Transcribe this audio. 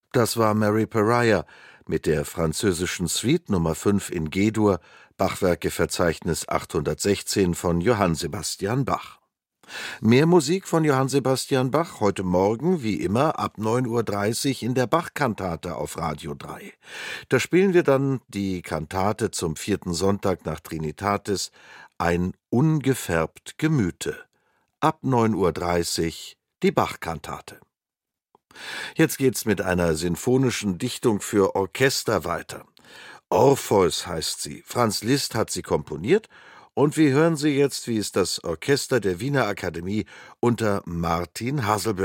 Das war Mary Pariah mit der französischen Suite Nummer 5 in G-Dur, Bachwerkeverzeichnis 816 von Johann Sebastian Bach. Mehr Musik von Johann Sebastian Bach heute Morgen, wie immer, ab 9:30 Uhr in der Bach-Kantate auf Radio 3. Da spielen wir dann die Kantate zum 4. Sonntag nach Trinitatis, ein ungefärbt Gemüte. Ab 9:30 Uhr die Bach-Kantate. Jetzt geht's mit einer sinfonischen Dichtung für Orchester weiter. Orpheus heißt sie. Franz Liszt hat sie komponiert und wir hören sie jetzt, wie es das Orchester der Wiener Akademie unter Martin Haselböck